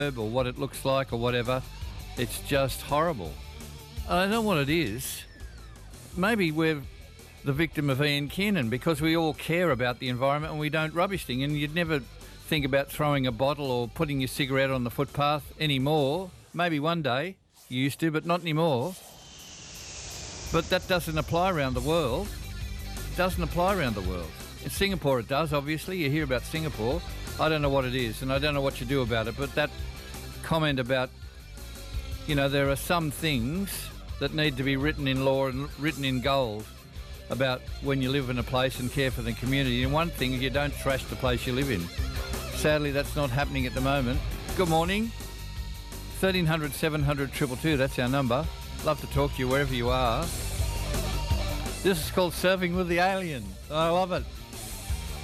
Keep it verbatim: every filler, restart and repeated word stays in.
or what it looks like or whatever. It's just horrible. I don't know what it is. Maybe we're the victim of Ian Kiernan because we all care about the environment and we don't rubbish things. And you'd never think about throwing a bottle or putting your cigarette on the footpath anymore. Maybe one day you used to, but not anymore. But that doesn't apply around the world. It doesn't apply around the world. In Singapore it does, obviously. You hear about Singapore. I don't know what it is and I don't know what you do about it. But that comment about, you know, there are some things that need to be written in law and written in gold about when you live in a place and care for the community. And one thing, you don't trash the place you live in. Sadly, that's not happening at the moment. Good morning. thirteen hundred, seven hundred, two two two, that's our number. Love to talk to you wherever you are. This is called Surfing with the Alien. I love it.